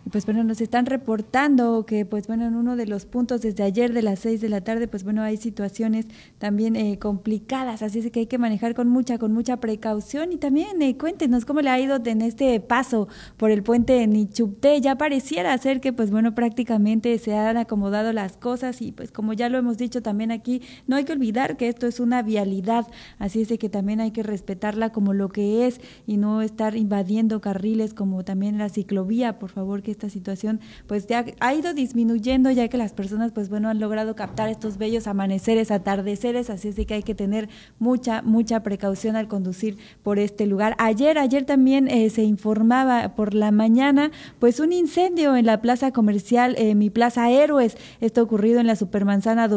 Y pues bueno, nos están reportando que pues bueno, en uno de los puntos desde ayer de las 6 de la tarde, pues bueno, hay situaciones también complicadas, así es que hay que manejar con mucha precaución. Y también cuéntenos cómo le ha ido en este paso por el puente Nichupté. Ya pareciera ser que pues bueno, prácticamente se han acomodado las cosas y pues como ya lo hemos dicho también aquí, no hay que olvidar que esto es una vialidad, así es de que también hay que respetarla como lo que es y no estar invadiendo carriles como también la ciclovía. Por favor, que esta situación pues ya ha ido disminuyendo, ya que las personas pues bueno han logrado captar estos bellos amaneceres, atardeceres, así es de que hay que tener mucha precaución al conducir por este lugar. Ayer también se informaba por la mañana pues un incendio en la plaza comercial Mi Plaza Héroes, esto ocurrido en la Supermanzana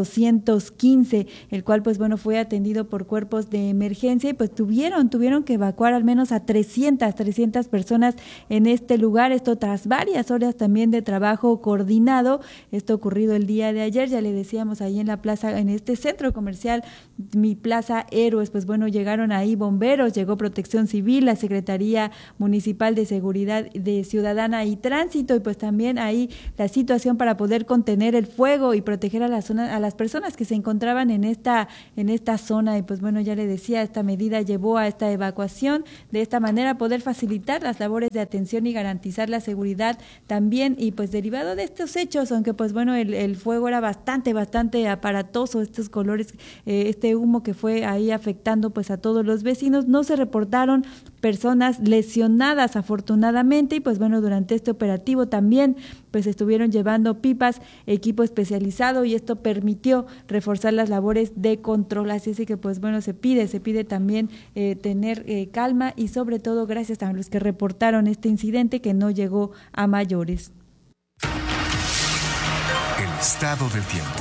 215, el cual pues bueno fue atendido por cuerpos de emergencia y pues tuvieron que evacuar al menos a 300 personas en este lugar, esto tras varias horas también de trabajo coordinado. Esto ocurrido el día de ayer, ya le decíamos ahí en la plaza, en este centro comercial Mi Plaza Héroes, pues bueno, llegaron ahí bomberos, llegó Protección Civil, la Secretaría Municipal de Seguridad de Ciudadana y Tránsito, y pues también ahí la situación para poder contener el fuego y proteger a las personas que se encontraban en esta zona. Y pues bueno, ya le decía, esta medida llevó a esta evacuación, de esta manera poder facilitar las labores de atención y garantizar la seguridad también. Y pues derivado de estos hechos, aunque pues bueno el fuego era bastante aparatoso, estos colores, este humo que fue ahí afectando pues a todos los vecinos, no se reportaron personas lesionadas afortunadamente. Y pues bueno, durante este operativo también pues estuvieron llevando pipas, equipo especializado, y esto permitió reforzar las labores de control. Así es que pues bueno, se pide también tener calma, y sobre todo gracias a los que reportaron este incidente, que no llegó a mayores. El estado del tiempo.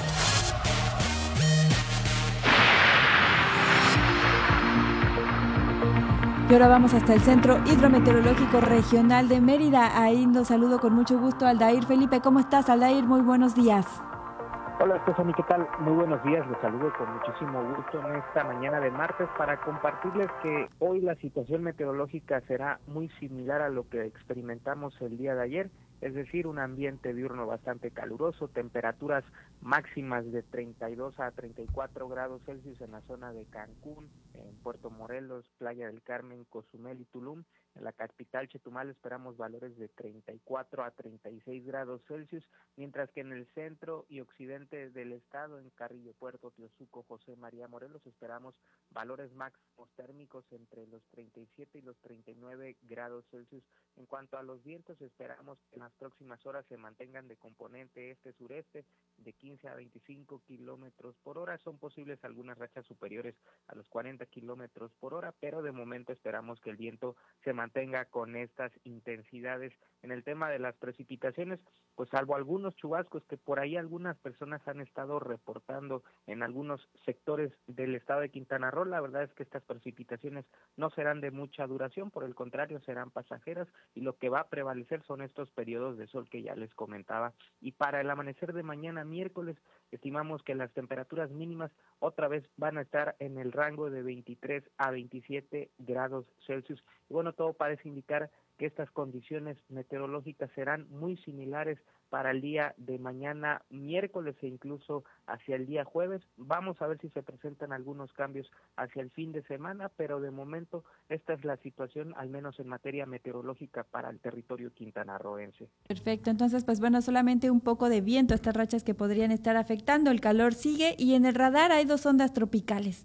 Y ahora vamos hasta el Centro Hidrometeorológico Regional de Mérida. Ahí nos saludo con mucho gusto a Aldair Felipe. ¿Cómo estás, Aldair? Muy buenos días. Hola, Stephanie, ¿qué tal? Muy buenos días, los saludo con muchísimo gusto en esta mañana de martes para compartirles que hoy la situación meteorológica será muy similar a lo que experimentamos el día de ayer, es decir, un ambiente diurno bastante caluroso, temperaturas máximas de 32 a 34 grados Celsius en la zona de Cancún, en Puerto Morelos, Playa del Carmen, Cozumel y Tulum. En la capital Chetumal esperamos valores de 34 a 36 grados Celsius, mientras que en el centro y occidente del estado, en Carrillo Puerto, Teosuco, José María Morelos, esperamos valores máximos térmicos entre los 37 y los 39 grados Celsius. En cuanto a los vientos, esperamos que en las próximas horas se mantengan de componente este-sureste de 15 a 25 kilómetros por hora. Son posibles algunas rachas superiores a los 40 kilómetros por hora, pero de momento esperamos que el viento se mantenga con estas intensidades. En el tema de las precipitaciones, pues salvo algunos chubascos que por ahí algunas personas han estado reportando en algunos sectores del estado de Quintana Roo, la verdad es que estas precipitaciones no serán de mucha duración, por el contrario serán pasajeras, y lo que va a prevalecer son estos periodos de sol que ya les comentaba. Y para el amanecer de mañana miércoles estimamos que las temperaturas mínimas otra vez van a estar en el rango de 23 a 27 grados Celsius. Y bueno, todo parece indicar que estas condiciones meteorológicas serán muy similares para el día de mañana miércoles e incluso hacia el día jueves. Vamos a ver si se presentan algunos cambios hacia el fin de semana, pero de momento esta es la situación, al menos en materia meteorológica, para el territorio quintanarroense. Perfecto, entonces pues bueno, solamente un poco de viento, estas rachas que podrían estar afectando, el calor sigue, y en el radar hay 2 ondas tropicales.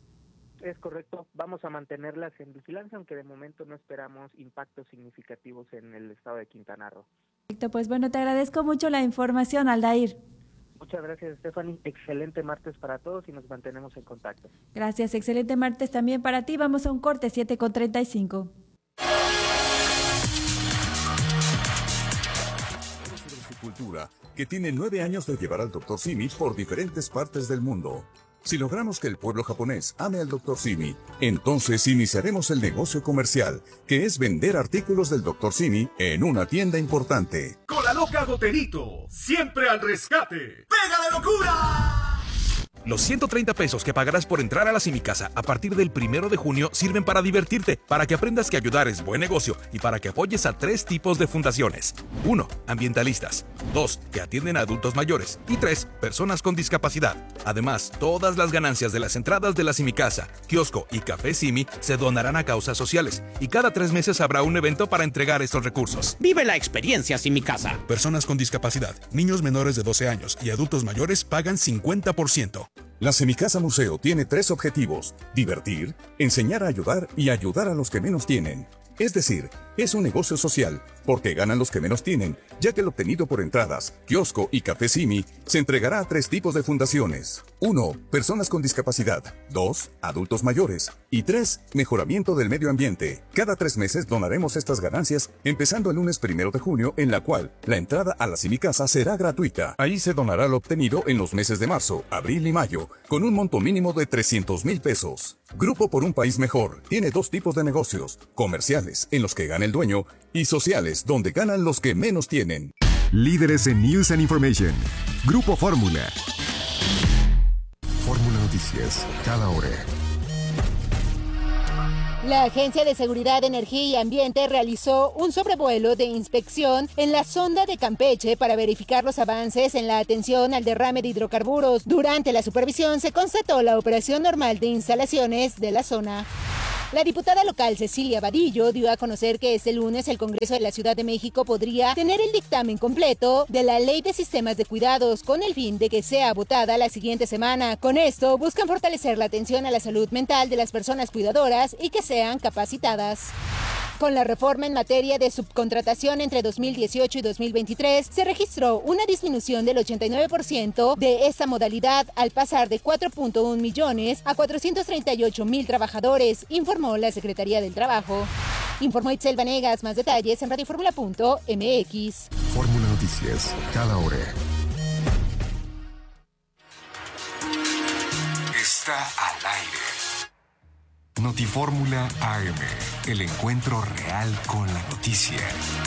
Es correcto, vamos a mantenerlas en vigilancia, aunque de momento no esperamos impactos significativos en el estado de Quintana Roo. Perfecto, pues bueno, te agradezco mucho la información, Aldair. Muchas gracias, Stephanie. Excelente martes para todos y nos mantenemos en contacto. Gracias, excelente martes también para ti. Vamos a un corte, 7:35. Cultura, que tiene 9 años de llevar al Dr. Simi por diferentes partes del mundo. Si logramos que el pueblo japonés ame al Dr. Simi, entonces iniciaremos el negocio comercial, que es vender artículos del Dr. Simi en una tienda importante. Con la loca Goterito, siempre al rescate. ¡Pega de locura! Los 130 pesos que pagarás por entrar a la Simicasa a partir del 1 de junio sirven para divertirte, para que aprendas que ayudar es buen negocio y para que apoyes a 3 tipos de fundaciones. 1. Ambientalistas. 2. Que atienden a adultos mayores. Y 3. Personas con discapacidad. Además, todas las ganancias de las entradas de la Simicasa, kiosco y Café Simi se donarán a causas sociales. Y cada 3 meses habrá un evento para entregar estos recursos. Vive la experiencia Simicasa. Personas con discapacidad, niños menores de 12 años y adultos mayores pagan 50%. La Simicasa Museo tiene 3 objetivos: divertir, enseñar a ayudar y ayudar a los que menos tienen. Es decir, es un negocio social, porque ganan los que menos tienen, ya que el obtenido por entradas, kiosco y Café Simi se entregará a 3 tipos de fundaciones. 1. Personas con discapacidad. 2. Adultos mayores. Y 3. Mejoramiento del medio ambiente. Cada 3 meses donaremos estas ganancias, empezando el lunes 1 de junio, en la cual la entrada a la Simicasa será gratuita. Ahí se donará lo obtenido en los meses de marzo, abril y mayo, con un monto mínimo de 300,000 pesos. Grupo por un País Mejor tiene 2 tipos de negocios: comerciales, en los que gana el dueño, y sociales, donde ganan los que menos tienen. Líderes en News and Information. Grupo Fórmula. Fórmula Noticias, cada hora. La Agencia de Seguridad, Energía y Ambiente realizó un sobrevuelo de inspección en la sonda de Campeche para verificar los avances en la atención al derrame de hidrocarburos. Durante la supervisión se constató la operación normal de instalaciones de la zona. La diputada local Cecilia Vadillo dio a conocer que este lunes el Congreso de la Ciudad de México podría tener el dictamen completo de la Ley de Sistemas de Cuidados con el fin de que sea votada la siguiente semana. Con esto buscan fortalecer la atención a la salud mental de las personas cuidadoras y que sean capacitadas. Con la reforma en materia de subcontratación entre 2018 y 2023, se registró una disminución del 89% de esta modalidad al pasar de 4.1 millones a 438,000 trabajadores, informó la Secretaría del Trabajo. Informó Itzel Vanegas. Más detalles en radioformula.mx. Fórmula Noticias, cada hora. Está al aire. Notifórmula AM, el encuentro real con la noticia.